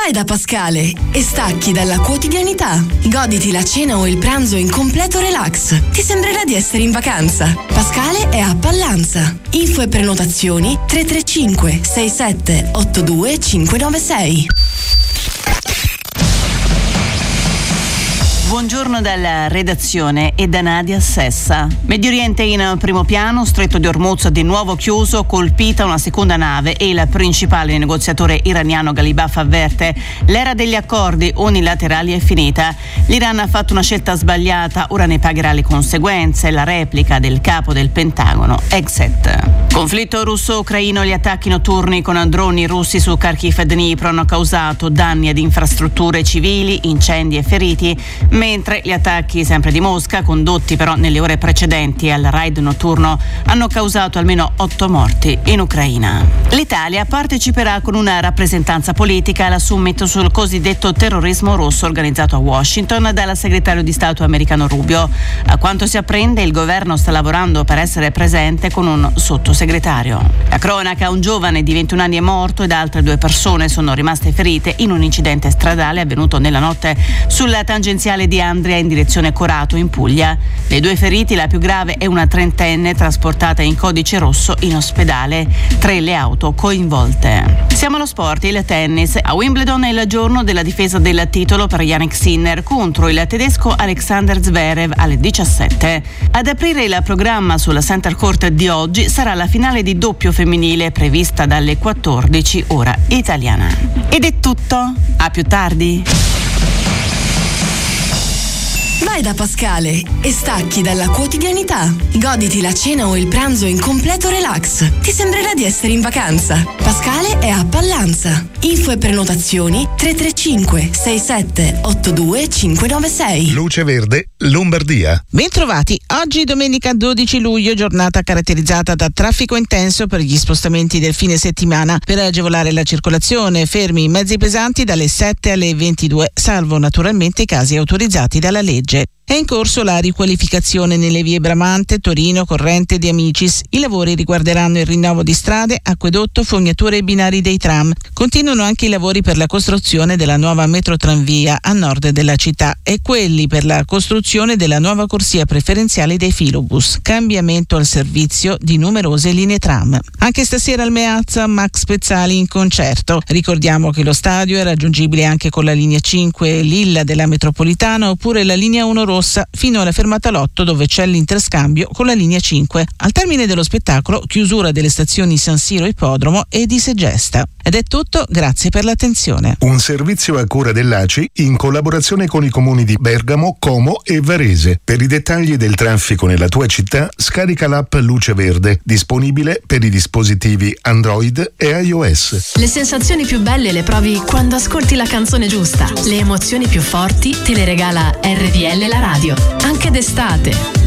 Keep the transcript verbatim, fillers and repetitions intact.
Vai da Pascale e stacchi dalla quotidianità. Goditi la cena o il pranzo in completo relax. Ti sembrerà di essere in vacanza. Pascale è a Pallanza. Info e prenotazioni tre tre cinque sei sette otto due cinque nove sei. Buongiorno dalla redazione e da Nadia Sessa. Medio Oriente in primo piano, Stretto di Hormuz di nuovo chiuso, colpita una seconda nave e il principale negoziatore iraniano Ghalibaf avverte: l'era degli accordi unilaterali è finita. L'Iran ha fatto una scelta sbagliata, ora ne pagherà le conseguenze. La replica del capo del Pentagono, Exet. Conflitto russo-ucraino, gli attacchi notturni con droni russi su Kharkiv e Dnipro hanno causato danni ad infrastrutture civili, incendi e feriti, mentre gli attacchi sempre di Mosca, condotti però nelle ore precedenti al raid notturno, hanno causato almeno otto morti in Ucraina. L'Italia parteciperà con una rappresentanza politica alla summit sul cosiddetto terrorismo russo organizzato a Washington dal segretario di Stato americano Rubio. A quanto si apprende, il governo sta lavorando per essere presente con un sottosegretario. La cronaca: un giovane di ventuno anni è morto ed altre due persone sono rimaste ferite in un incidente stradale avvenuto nella notte sulla tangenziale di Andria in direzione Corato in Puglia. Dei due feriti, la più grave è una trentenne trasportata in codice rosso in ospedale, tre le auto coinvolte. Siamo allo sport, il tennis. A Wimbledon è il giorno della difesa del titolo per Jannik Sinner contro il tedesco Alexander Zverev alle diciassette. Ad aprire il programma sulla Center Court di oggi sarà la finale di doppio femminile prevista dalle quattordici ora italiana. Ed è tutto, a più tardi. Vai da Pascale e stacchi dalla quotidianità. Goditi la cena o il pranzo in completo relax. Ti sembrerà di essere in vacanza. Pascale è a Pallanza. Info e prenotazioni tre tre cinque sei sette otto due cinque nove sei. Luce Verde, Lombardia. Bentrovati. Oggi domenica dodici luglio, giornata caratterizzata da traffico intenso per gli spostamenti del fine settimana. Per agevolare la circolazione, fermi i mezzi pesanti dalle sette alle ventidue, salvo naturalmente i casi autorizzati dalla legge. È in corso la riqualificazione nelle vie Bramante, Torino, Corrente di Amicis. I lavori riguarderanno il rinnovo di strade, acquedotto, fognature e binari dei tram. Continuano anche i lavori per la costruzione della nuova metrotranvia a nord della città e quelli per la costruzione della nuova corsia preferenziale dei filobus. Cambiamento al servizio di numerose linee tram. Anche stasera al Meazza Max Pezzali in concerto. Ricordiamo che lo stadio è raggiungibile anche con la linea cinque Lilla della metropolitana oppure la linea uno rossa fino alla fermata Lotto, dove c'è l'interscambio con la linea cinque. Al termine dello spettacolo, chiusura delle stazioni San Siro Ippodromo e di Segesta. Ed è tutto, grazie per l'attenzione. Un servizio a cura dell'A C I in collaborazione con i comuni di Bergamo, Como e Varese. Per i dettagli del traffico nella tua città, scarica l'app Luce Verde, disponibile per i dispositivi Android e iOS. Le sensazioni più belle le provi quando ascolti la canzone giusta. Le emozioni più forti te le regala R D L la radio, anche d'estate.